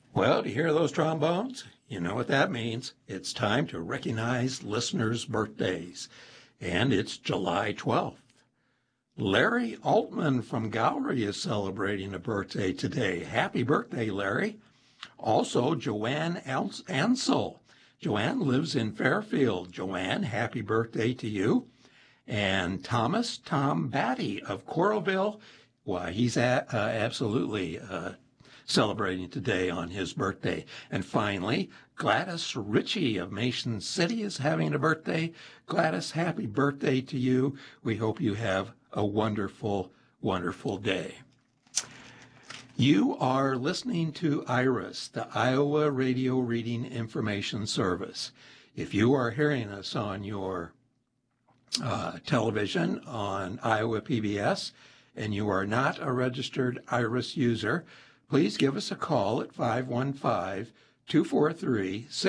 Well, do you hear those trombones? You know what that means. It's time to recognize listeners' birthdays. And it's July 12th. Larry Altman from Gowrie is celebrating a birthday today. Happy birthday, Larry. Also, Joanne Ansel. Joanne lives in Fairfield. Joanne, happy birthday to you. And Tom Batty of Coralville. Why, he's absolutely celebrating today on his birthday. And finally, Gladys Ritchie of Mason City is having a birthday. Gladys, happy birthday to you. We hope you have a wonderful, wonderful day. You are listening to IRIS, the Iowa Radio Reading Information Service. If you are hearing us on your television on Iowa PBS and you are not a registered IRIS user, please give us a call at 515-243-6